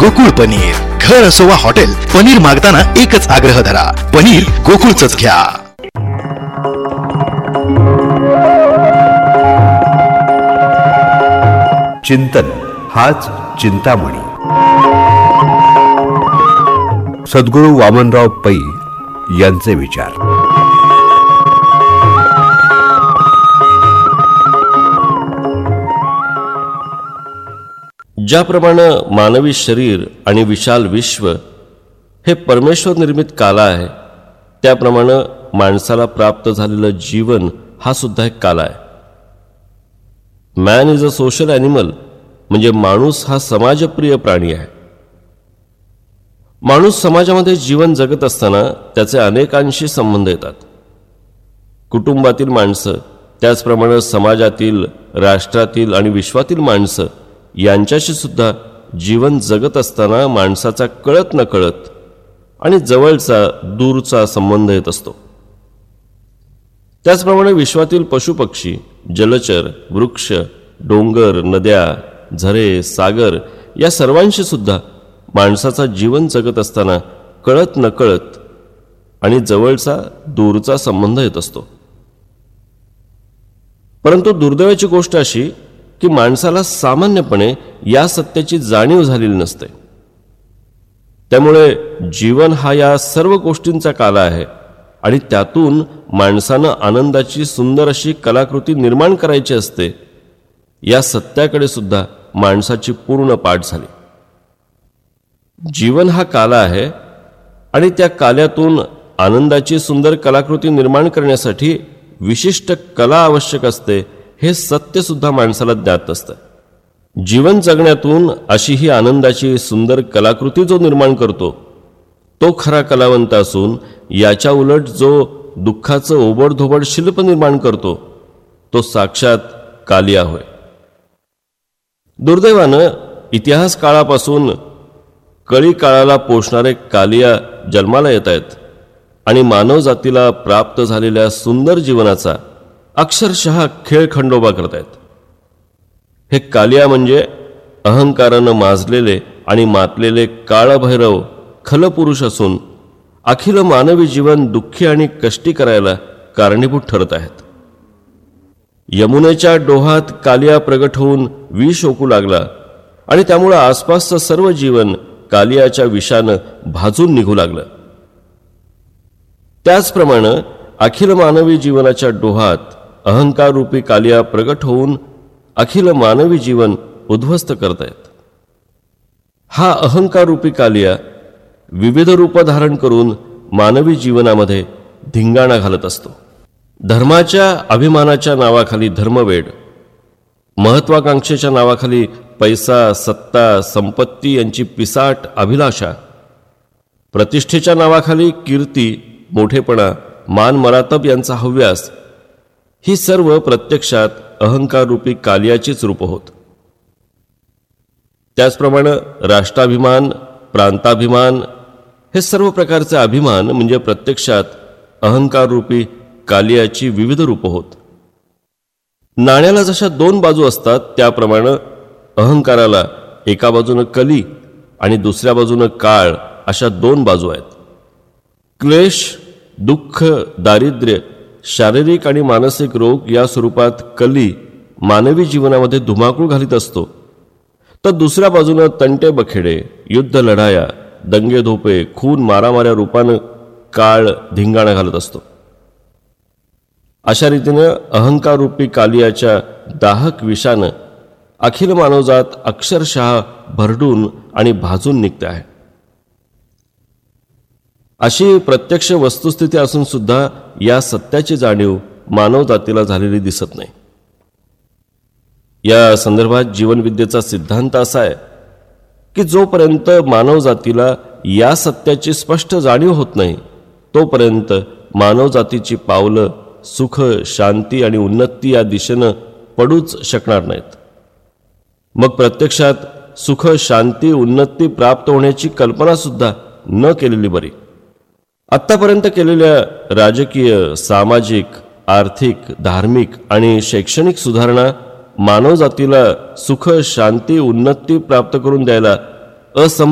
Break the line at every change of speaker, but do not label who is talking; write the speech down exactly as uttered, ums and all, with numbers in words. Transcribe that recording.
गोकुळ पनीर. घर असो वा हॉटेल, पनीर मागताना एकच आग्रह धरा, पनीर गोकुळचंच घ्या.
चिंतन हाच चिंतामणी. सद्गुरू वामनराव पै यांचे विचार.
ज्याप्रमाणे मानवी शरीर आणि विशाल विश्व हे परमेश्वर निर्मित काला आहे, त्याप्रमाणे माणसाला प्राप्त झालेलं जीवन हा सुद्धा एक काला आहे. Man is a social animal, म्हणजे माणूस हा समाजप्रिय प्राणी आहे. माणूस समाजामध्ये जीवन जगत असताना त्याचे अनेकांशी संबंध येतात. कुटुंबातील माणसं, त्याचप्रमाणे समाजातील, राष्ट्रातील आणि विश्वातील माणसं यांच्याशी सुद्धा जीवन जगत असताना माणसाचा कळत न कळत आणि जवळचा दूरचा संबंध येत असतो. त्याचप्रमाणे विश्वातील पशुपक्षी, जलचर, वृक्ष, डोंगर, नद्या, झरे, सागर या सर्वांशी सुद्धा माणसाचा जीवन जगत असताना कळत न कळत आणि जवळचा दूरचा संबंध येत असतो. परंतु दुर्दैवाची गोष्ट अशी की माणसाला सामान्यपणे या सत्याची जाणीव झालेली नसते. त्यामुळे जीवन हा या सर्व गोष्टींचा काला आहे आणि त्यातून माणसानं आनंदाची सुंदर अशी कलाकृती निर्माण करायची असते, या सत्याकडे सुद्धा माणसाची पूर्ण पाठ झाली. जीवन हा काला आहे आणि त्या काल्यातून आनंदाची सुंदर कलाकृती निर्माण करण्यासाठी विशिष्ट कला आवश्यक असते, हे सत्य सुद्धा माणसाला ज्ञात असतं. जीवन जगण्यातून अशी ही आनंदाची सुंदर कलाकृती जो निर्माण करतो तो खरा कलावंत असून, याच्या उलट जो दुःखाचं ओबडधोबड शिल्प निर्माण करतो तो साक्षात कालिया होय. दुर्दैवानं इतिहास काळापासून कळी काळाला पोषणारे कालिया जन्माला येत आहेत आणि मानव जातीला प्राप्त झालेल्या सुंदर जीवनाचा अक्षरशः खेळखंडोबा करतायत. हे कालिया म्हणजे अहंकारानं माजलेले आणि मातलेले काळभैरव खलपुरुष असून अखिल मानवी जीवन दुःखी आणि कष्टी करायला कारणीभूत ठरत आहेत. यमुनेच्या डोहात कालिया प्रगट होऊन विष ओकू लागला आणि त्यामुळे आसपासचं सर्व जीवन कालियाच्या विषानं भाजून निघू लागलं. त्याचप्रमाणे अखिल मानवी जीवनाच्या डोहात अहंकार रूपी कालिया प्रगट होऊन अखिल मानवी जीवन उद्ध्वस्त करतायत. हा अहंकार रूपी कालिया विविध रूप धारण करून मानवी जीवनामध्ये धिंगाणा घालत असतो. धर्माच्या अभिमानाच्या नावाखाली धर्मवेड, महत्वाकांक्षेच्या नावाखाली पैसा, सत्ता, संपत्ती यांची पिसाट अभिलाषा, प्रतिष्ठेच्या नावाखाली कीर्ती, मोठेपणा, मान मरातब यांचा हव्यास, ही सर्व प्रत्यक्षात अहंकार रूपी कालियाचीच रूप होत. त्याचप्रमाणे राष्ट्राभिमान, प्रांताभिमान हे सर्व प्रकारचे अभिमान म्हणजे प्रत्यक्षात अहंकार रूपी कालियाची विविध रूप होत. नाण्याला जशा दोन बाजू असतात, त्याप्रमाणे अहंकाराला एका बाजूनं कली आणि दुसऱ्या बाजूनं काळ अशा दोन बाजू आहेत. क्लेश, दुःख, दारिद्र्य, शारीरिक आणि मानसिक रोग या स्वरूपात कली मानवी जीवनामध्ये धुमाकूळ घालीत असतो, तर दुसऱ्या बाजूनं तंटे बखेडे, युद्ध लढाया, दंगे धोपे, खून मारामाऱ्या रूपानं काळ धिंगाणा घालत असतो. अशा रीतीनं अहंकार रूपी कालियाच्या दाहक विषानं अखिल मानवजात अक्षरशः भरडून आणि भाजून निघते आहे. अशी प्रत्यक्ष वस्तुस्थिती असून सुद्धा या सत्याची जाणीव मानव जातीला झालेली दिसत नाही. या संदर्भात जीवनविद्येचा सिद्धांत असा आहे की जोपर्यंत मानव जातीला या सत्याची स्पष्ट जाणीव होत नाही, तोपर्यंत मानव जातीची पावलं सुख, शांती आणि उन्नती या दिशेनं पडूच शकणार नाहीत. मग प्रत्यक्षात सुख, शांती, उन्नती प्राप्त होण्याची कल्पना सुद्धा न केलेली बरी. आत्तापर्यंत केलेल्या राजकीय, सामाजिक, आर्थिक, धार्मिक आणि शैक्षणिक सुधारणा मानव जातीला सुख, शांती, उन्नती प्राप्त करून द्यायला असम